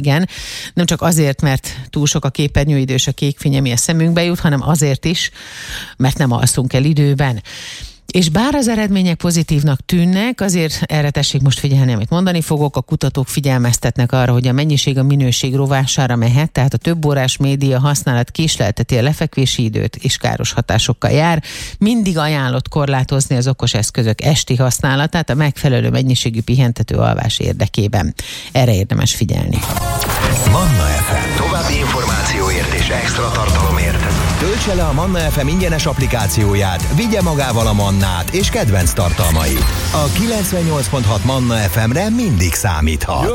igen. Nem csak azért, mert túl sok a képernyőidő és a kékfény, ami a szemünkbe jut, hanem azért is, mert nem alszunk el időben. És bár az eredmények pozitívnak tűnnek, azért erre tessék most figyelni, amit mondani fogok. A kutatók figyelmeztetnek arra, hogy a mennyiség a minőség rovására mehet, tehát a több órás média használat késlelteti a lefekvési időt és káros hatásokkal jár. Mindig ajánlott korlátozni az okos eszközök esti használatát a megfelelő mennyiségű pihentető alvás érdekében. Erre érdemes figyelni. Manna FM. További információért és extra tartalomért töltse le a Manna FM ingyenes applikációját, vigye magával a Mannát és kedvenc tartalmait. A 98.6 Manna FM-re mindig számíthat.